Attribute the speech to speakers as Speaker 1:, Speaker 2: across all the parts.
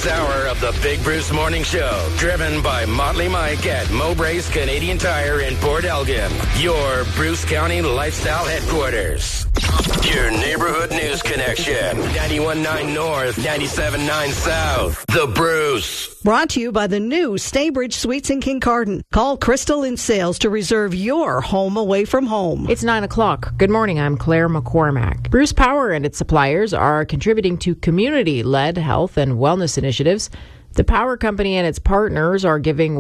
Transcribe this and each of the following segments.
Speaker 1: this hour of the Big Bruce Morning Show, driven by Motley Mike at Mowbray's Canadian Tire in Port Elgin, your Bruce County lifestyle headquarters. Your neighborhood news connection, 91.9 North, 97.9 South, The Bruce.
Speaker 2: Brought to you by the new Staybridge Suites in Kincardine. Call Crystal in Sales to reserve your home away from home.
Speaker 3: It's 9 o'clock. Good morning, I'm Claire McCormack. Bruce Power and its suppliers are contributing to community-led health and wellness initiatives. The power company and its partners are giving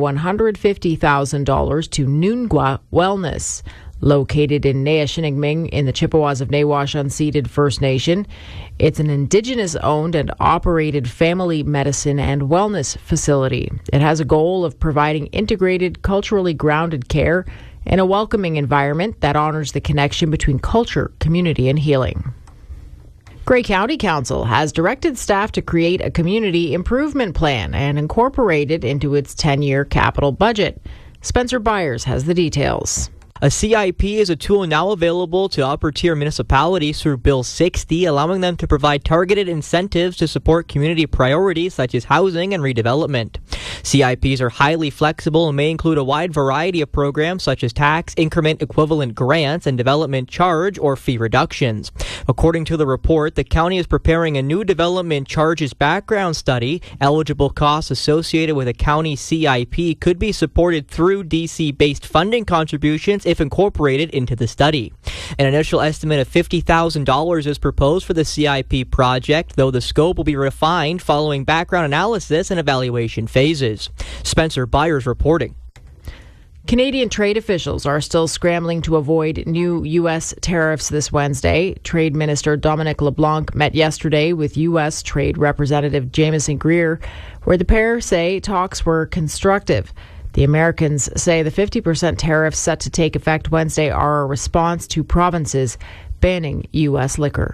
Speaker 3: $150,000 to Noongwa Wellness, located in Nea-Shinigming in the Chippewas of Nawash unceded First Nation. It's an Indigenous-owned and operated family medicine and wellness facility. It has a goal of providing integrated, culturally grounded care in a welcoming environment that honors the connection between culture, community, and healing. Grey County Council has directed staff to create a community improvement plan and incorporate it into its 10-year capital budget. Spencer Byers has the details.
Speaker 4: A CIP is a tool now available to upper-tier municipalities through Bill 60, allowing them to provide targeted incentives to support community priorities such as housing and redevelopment. CIPs are highly flexible and may include a wide variety of programs such as tax increment equivalent grants and development charge or fee reductions. According to the report, the county is preparing a new development charges background study. Eligible costs associated with a county CIP could be supported through DC-based funding contributions if incorporated into the study. An initial estimate of $50,000 is proposed for the CIP project, though the scope will be refined following background analysis and evaluation phases. Spencer Byers reporting.
Speaker 3: Canadian trade officials are still scrambling to avoid new U.S. tariffs this Wednesday. Trade Minister Dominic LeBlanc met yesterday with U.S. Trade Representative Jameson Greer, where the pair say talks were constructive. The Americans say the 50% tariffs set to take effect Wednesday are a response to provinces banning U.S. liquor.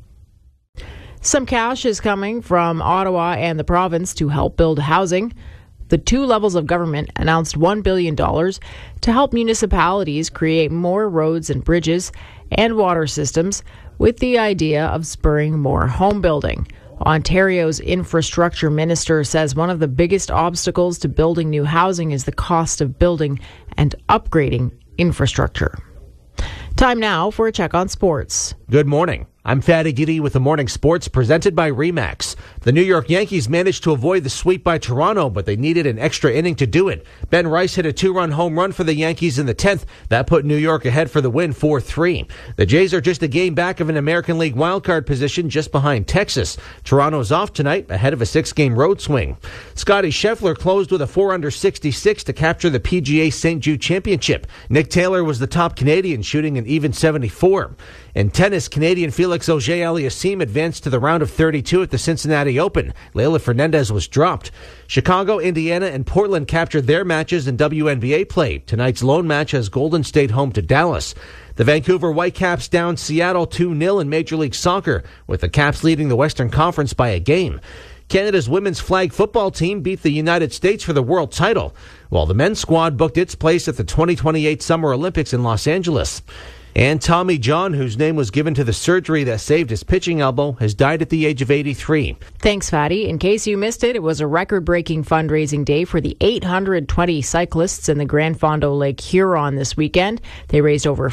Speaker 3: Some cash is coming from Ottawa and the province to help build housing. The two levels of government announced $1 billion to help municipalities create more roads and bridges and water systems with the idea of spurring more home building. Ontario's infrastructure minister says one of the biggest obstacles to building new housing is the cost of building and upgrading infrastructure. Time now for a check on sports.
Speaker 5: Good morning. I'm Fatty Giddy with the Morning Sports presented by RE/MAX. The New York Yankees managed to avoid the sweep by Toronto, but they needed an extra inning to do it. Ben Rice hit a 2-run home run for the Yankees in the 10th. That put New York ahead for the win 4-3. The Jays are just a game back of an American League wildcard position just behind Texas. Toronto's off tonight ahead of a 6-game road swing. Scotty Scheffler closed with a 4-under 66 to capture the PGA St. Jude Championship. Nick Taylor was the top Canadian, shooting an even 74. In tennis, Canadian Felix Auger-Aliassime advanced to the round of 32 at the Cincinnati Open. Leylah Fernandez was dropped. Chicago, Indiana, and Portland captured their matches in WNBA play. Tonight's lone match has Golden State home to Dallas. The Vancouver Whitecaps down Seattle 2-0 in Major League Soccer, with the Caps leading the Western Conference by a game. Canada's women's flag football team beat the United States for the world title, while the men's squad booked its place at the 2028 Summer Olympics in Los Angeles. And Tommy John, whose name was given to the surgery that saved his pitching elbow, has died at the age of 83.
Speaker 3: Thanks, Fatty. In case you missed it, it was a record-breaking fundraising day for the 820 cyclists in the Grand Fondo Lake Huron this weekend. They raised over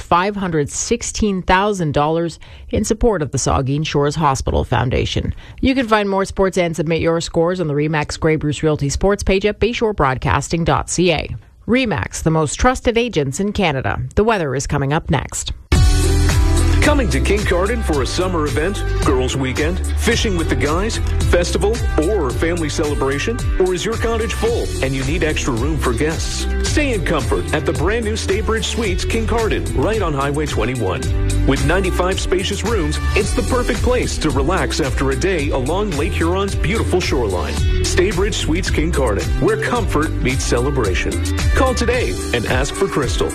Speaker 3: $516,000 in support of the Saugeen Shores Hospital Foundation. You can find more sports and submit your scores on the RE/MAX Grey Bruce Realty sports page at bayshorebroadcasting.ca. RE/MAX, the most trusted agents in Canada. The weather is coming up next.
Speaker 6: Coming to Kincardine for a summer event, girls' weekend, fishing with the guys, festival, or family celebration? Or is your cottage full and you need extra room for guests? Stay in comfort at the brand new Staybridge Suites Kincardine, right on Highway 21. With 95 spacious rooms, it's the perfect place to relax after a day along Lake Huron's beautiful shoreline. Staybridge Suites Kincardine, where comfort meets celebration. Call today and ask for Crystal.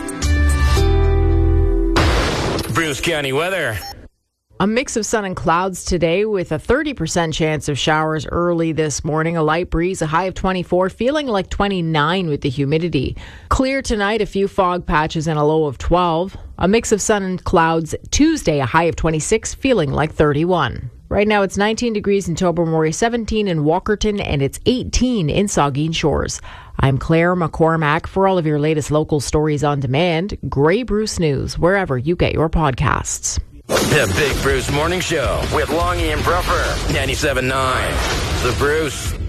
Speaker 1: Bruce County weather.
Speaker 3: A mix of sun and clouds today with a 30% chance of showers early this morning. A light breeze, a high of 24, feeling like 29 with the humidity. Clear tonight, a few fog patches and a low of 12. A mix of sun and clouds Tuesday, a high of 26, feeling like 31. Right now it's 19 degrees in Tobermory, 17 in Walkerton, and it's 18 in Saugeen Shores. I'm Claire McCormack. For all of your latest local stories on demand, Grey Bruce News, wherever you get your podcasts.
Speaker 1: The Big Bruce Morning Show with Longy and Bruffer, 97.9. The Bruce.